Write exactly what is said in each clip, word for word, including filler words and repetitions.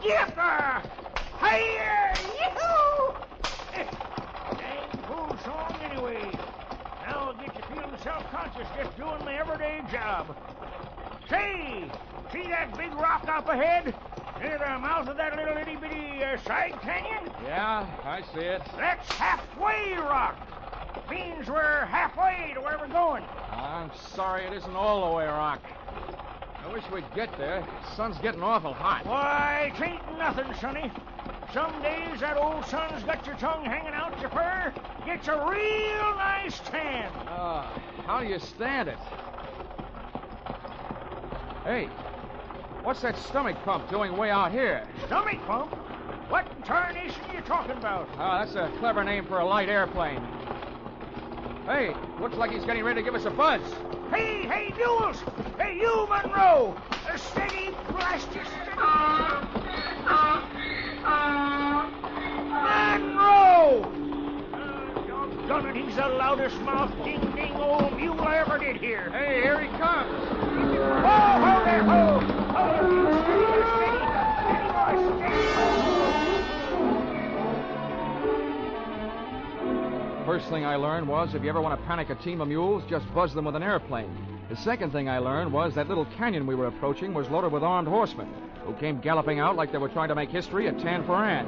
Yipper! Hi-ya! Yee-hoo! Dang fool song anyway. Now I'll get you feeling self-conscious just doing my everyday job. Say, see that big rock up ahead? Near the mouth of that little itty-bitty uh, side canyon? Yeah, I see it. That's Halfway Rock. Means we're halfway to where we're going. I'm sorry it isn't all the way rock. I wish we'd get there. The sun's getting awful hot. Why, it ain't nothing, Sonny. Some days that old sun's got your tongue hanging out your fur. Gets a real nice tan. Uh, how do you stand it? Hey, what's that stomach pump doing way out here? Stomach pump? What in tarnation are you talking about? Oh, that's a clever name for a light airplane. Hey, looks like he's getting ready to give us a buzz. Hey, hey, Newells! Hey, you, Monroe! A steady blast you. Monroe! Uh, doggone it, he's the loudest mouth ding-ding old mule I ever did hear. Hey, here he comes. Whoa, ho there, ho! Ho, steady, steady, steady, steady. First thing I learned was if you ever want to panic a team of mules, just buzz them with an airplane. The second thing I learned was that little canyon we were approaching was loaded with armed horsemen who came galloping out like they were trying to make history at Tan Foran.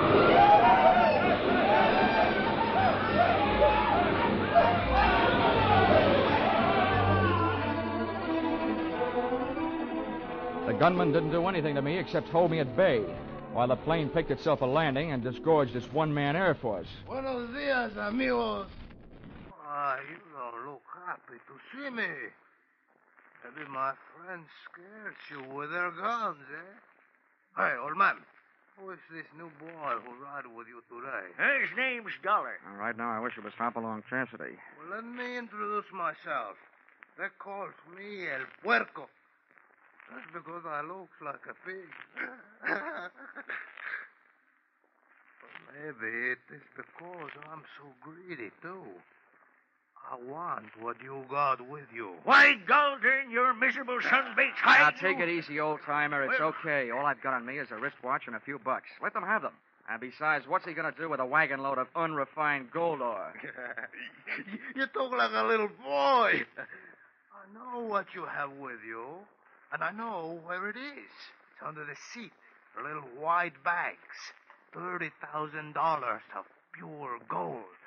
The gunman didn't do anything to me except hold me at bay, while the plane picked itself a landing and disgorged its one-man air force. Buenos dias, amigos. Ah, you don't look happy to see me. Maybe my friends scared you with their guns, eh? Hey, old man, who is this new boy who ride with you today? His name's Dollar. Uh, right now, I wish it was Hopalong Cassidy. Well, let me introduce myself. They call me El Puerco. That's because I look like a pig. But maybe it is because I'm so greedy, too. I want what you got with you. Why, Galdern, your miserable sunbaked hide. Now, take it easy, old-timer. It's okay. All I've got on me is a wristwatch and a few bucks. Let them have them. And besides, what's he going to do with a wagon load of unrefined gold ore? You talk like a little boy. I know what you have with you, and I know where it is. It's under the seat, the little white bags. thirty thousand dollars of pure gold.